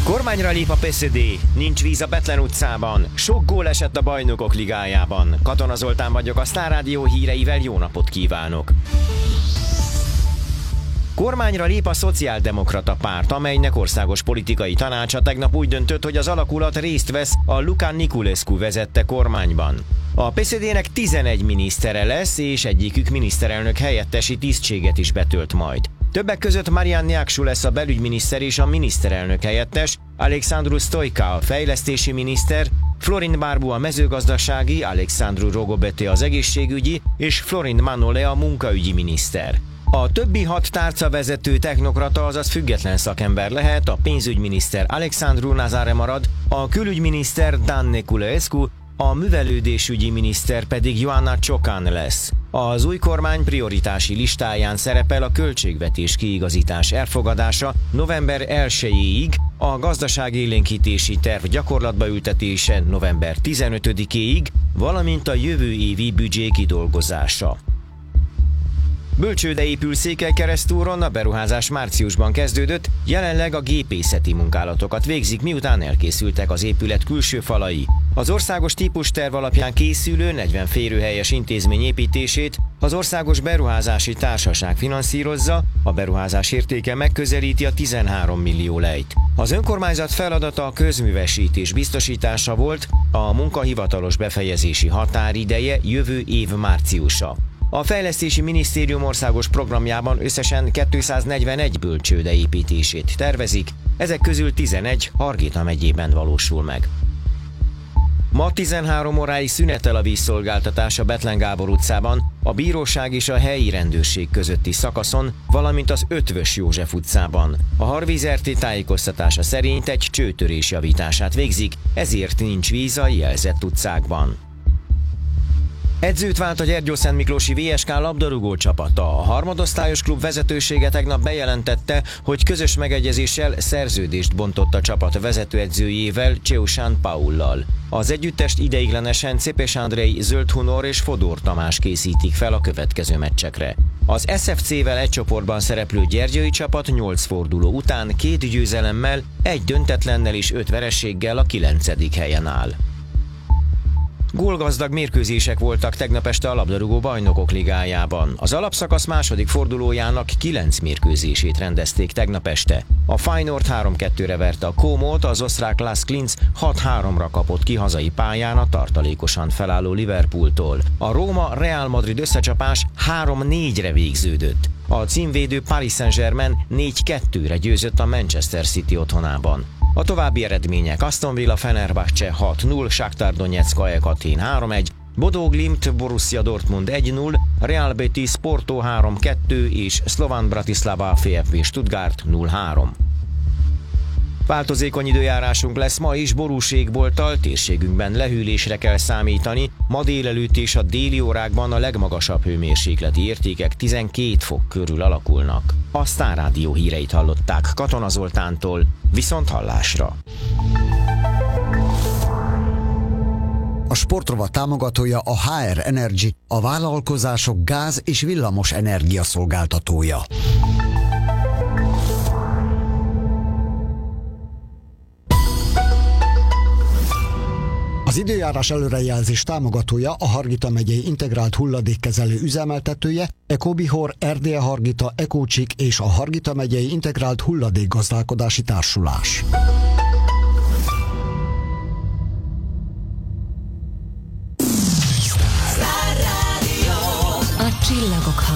Kormányra lép a PSD, nincs víz a Bethlen utcában, sok gól esett a Bajnokok Ligájában. Katona Zoltán vagyok, a Sztár Rádió híreivel jó napot kívánok! Kormányra lép a Szociáldemokrata Párt, amelynek országos politikai tanácsa tegnap úgy döntött, hogy az alakulat részt vesz a Luca Niculescu vezette kormányban. A PSD-nek 11 minisztere lesz, és egyikük miniszterelnök helyettesi tisztséget is betölt majd. Többek között Marian Niaksu lesz a belügyminiszter és a miniszterelnök helyettes, Alexandru Stoica a fejlesztési miniszter, Florin Barbu a mezőgazdasági, Alexandru Rogobete az egészségügyi és Florin Manole a munkaügyi miniszter. A többi 6 tárcavezető technokrata, azaz független szakember lehet, a pénzügyminiszter Alexandru Nazare marad, a külügyminiszter Dan Neculescu, a művelődésügyi miniszter pedig Ioana Ciocan lesz. Az új kormány prioritási listáján szerepel a költségvetés kiigazítás elfogadása november 1-ig, a gazdaságélénkítési terv gyakorlatba ültetése november 15-ig, valamint a jövő évi büdzsé kidolgozása. Bölcsőde épül Székelykeresztúron, a beruházás márciusban kezdődött, jelenleg a gépészeti munkálatokat végzik, miután elkészültek az épület külső falai. Az országos típusterv alapján készülő 40 férőhelyes intézmény építését az Országos Beruházási Társaság finanszírozza, a beruházás értéke megközelíti a 13 millió lejt. Az önkormányzat feladata a közművesítés biztosítása volt, a munka hivatalos befejezési határideje jövő év márciusa. A Fejlesztési Minisztérium országos programjában összesen 241 bölcsőde építését tervezik, ezek közül 11 Hargita megyében valósul meg. Ma 13 óráig szünetel a vízszolgáltatás a Bethlen Gábor utcában, a bíróság és a helyi rendőrség közötti szakaszon, valamint az Ötvös József utcában. A Harvíz RT tájékoztatása szerint egy csőtörés javítását végzik, ezért nincs víz a jelzett utcákban. Edzőt vált a Gyergyószentmiklósi VSK labdarúgó csapata. A harmadosztályos klub vezetősége tegnap bejelentette, hogy közös megegyezéssel szerződést bontott a csapat vezetőedzőjével, Cseusán Paullal. Az együttest ideiglenesen Czepes Andrej, Zöld Hunor és Fodor Tamás készítik fel a következő meccsekre. Az SFC-vel egy csoportban szereplő gyergyői csapat 8 forduló után 2 győzelemmel, 1 döntetlennel és 5 vereséggel a 9. helyen áll. Gólgazdag mérkőzések voltak tegnap este a labdarúgó Bajnokok Ligájában. Az alapszakasz második fordulójának 9 mérkőzését rendezték tegnap este. A Feyenoord 3-2-re verte a Komót, az osztrák Las Klins 6-3-ra kapott ki hazai pályán a tartalékosan felálló Liverpooltól. A Róma Real Madrid összecsapás 3-4-re végződött. A címvédő Paris Saint-Germain 4-2-re győzött a Manchester City otthonában. A további eredmények: Aston Villa Fenerbahce 6-0, Shakhtar Donetsk AEK Atén 3-1, Bodø Glimt Borussia Dortmund 1-0, Real Betis Porto 3-2 és Slovan Bratislava VfB Stuttgart 0-3. Változékony időjárásunk lesz ma is, borúségbolttal, térségünkben lehűlésre kell számítani, ma délelőtt és a déli órákban a legmagasabb hőmérsékleti értékek 12 fok körül alakulnak. A Sztár Rádió híreit hallották Katona Zoltántól, viszont hallásra. A sportrovat támogatója a HR Energy, a vállalkozások gáz- és villamos energia szolgáltatója. Az időjárás előrejelzés támogatója a Hargita megyei integrált hulladékkezelő üzemeltetője, Ecobihor, Erdélye Hargita, Ecócsik és a Hargita megyei integrált hulladékgazdálkodási társulás. A csillagok